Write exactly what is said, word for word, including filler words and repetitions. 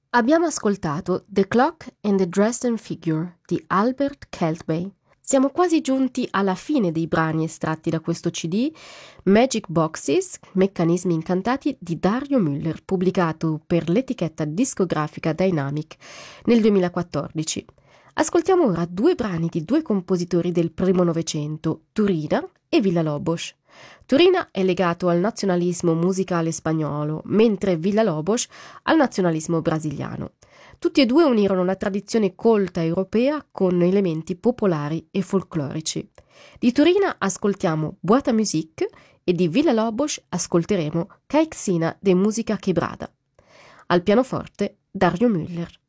Abbiamo ascoltato The Clock and the Dresden Figure di Albert Keltby. Siamo quasi giunti alla fine dei brani estratti da questo C D, Magic Boxes, Meccanismi incantati di Dario Müller, pubblicato per l'etichetta discografica Dynamic nel duemilaquattordici. Ascoltiamo ora due brani di due compositori del primo Novecento, Turina e Villa-Lobos. Turina è legato al nazionalismo musicale spagnolo, mentre Villa-Lobos al nazionalismo brasiliano. Tutti e due unirono la tradizione colta europea con elementi popolari e folclorici. Di Turina ascoltiamo Boîte à musique e di Villa-Lobos ascolteremo Caixina de Música Quebrada. Al pianoforte Dario Müller.